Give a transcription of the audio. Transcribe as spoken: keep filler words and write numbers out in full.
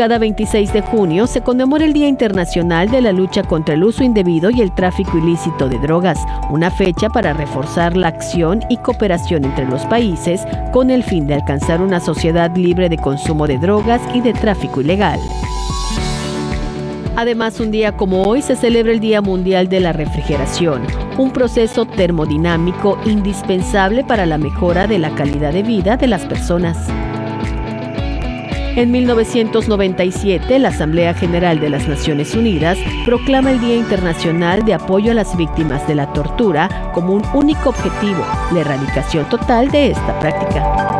Cada veintiséis de junio se conmemora el Día Internacional de la Lucha contra el Uso Indebido y el Tráfico Ilícito de Drogas, una fecha para reforzar la acción y cooperación entre los países con el fin de alcanzar una sociedad libre de consumo de drogas y de tráfico ilegal. Además, un día como hoy se celebra el Día Mundial de la Refrigeración, un proceso termodinámico indispensable para la mejora de la calidad de vida de las personas. En mil novecientos noventa y siete, la Asamblea General de las Naciones Unidas proclama el Día Internacional de Apoyo a las Víctimas de la Tortura como un único objetivo, la erradicación total de esta práctica.